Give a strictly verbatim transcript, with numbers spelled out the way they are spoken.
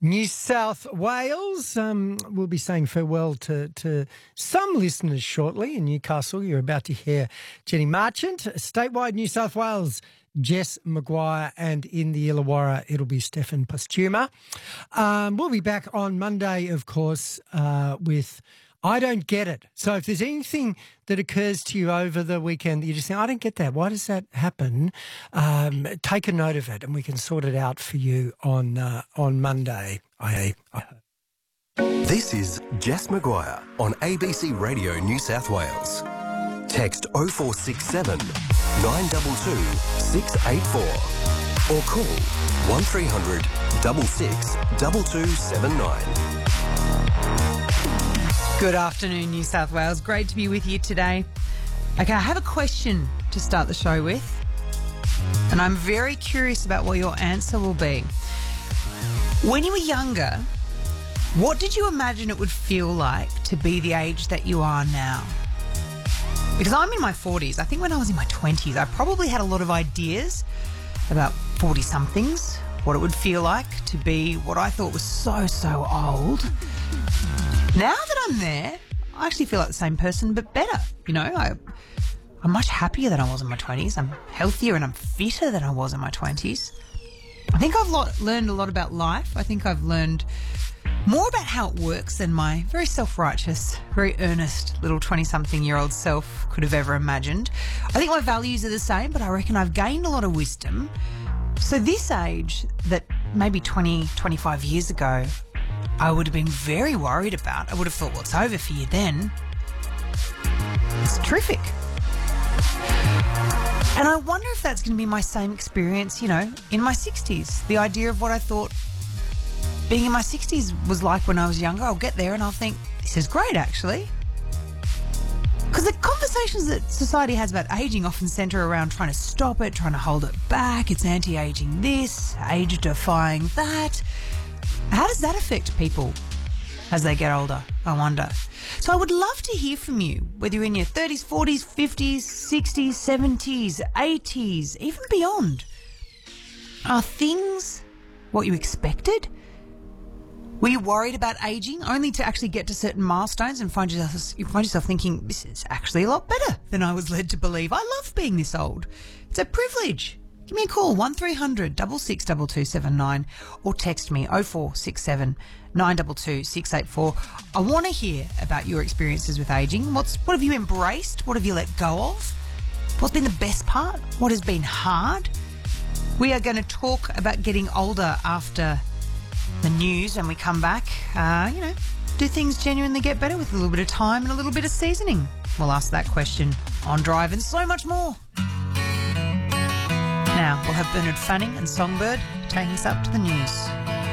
New South Wales. Um, we'll be saying farewell to, to some listeners shortly. In Newcastle, you're about to hear Jenny Marchant. Statewide New South Wales, Jess Maguire, and in the Illawarra, it'll be Stefan Postuma. Um, we'll be back on Monday, of course, uh, with I Don't Get It. So if there's anything that occurs to you over the weekend that you just think, I don't get that, why does that happen? Um, take a note of it and we can sort it out for you on uh, on Monday. I, I This is Jess Maguire on A B C Radio New South Wales. Text oh four six seven, nine two two, six eight four or call one three hundred, six six, two two seven nine. Good afternoon, New South Wales. Great to be with you today. Okay, I have a question to start the show with, and I'm very curious about what your answer will be. When you were younger, what did you imagine it would feel like to be the age that you are now? Because I'm in my forties. I think when I was in my twenties, I probably had a lot of ideas about forty-somethings, what it would feel like to be what I thought was so, so old. Now that I'm there, I actually feel like the same person, but better. You know, I, I'm much happier than I was in my twenties. I'm healthier and I'm fitter than I was in my twenties. I think I've lot, learned a lot about life. I think I've learned more about how it works than my very self-righteous, very earnest little twenty-something-year-old self could have ever imagined. I think my values are the same, but I reckon I've gained a lot of wisdom. So this age that maybe twenty, twenty-five years ago I would have been very worried about, I would have thought, what's over for you then? It's terrific. And I wonder if that's going to be my same experience, you know, in my sixties. The idea of what I thought being in my sixties was like when I was younger. I'll get there and I'll think, this is great, actually. Because the conversations that society has about ageing often centre around trying to stop it, trying to hold it back. It's anti-aging this, age-defying that. How does that affect people as they get older, I wonder? So I would love to hear from you, whether you're in your thirties, forties, fifties, sixties, seventies, eighties, even beyond. Are things what you expected? Were you worried about ageing only to actually get to certain milestones and find yourself, you find yourself thinking, this is actually a lot better than I was led to believe. I love being this old. It's a privilege. Give me a call, one three hundred, six six, two two seven nine, or text me oh four six seven, nine two two, six eight four. I want to hear about your experiences with ageing. What's What have you embraced? What have you let go of? What's been the best part? What has been hard? We are going to talk about getting older after the news when we come back. Uh, you know, do things genuinely get better with a little bit of time and a little bit of seasoning? We'll ask that question on Drive and so much more. Now, we'll have Bernard Fanning and Songbird taking us up to the news.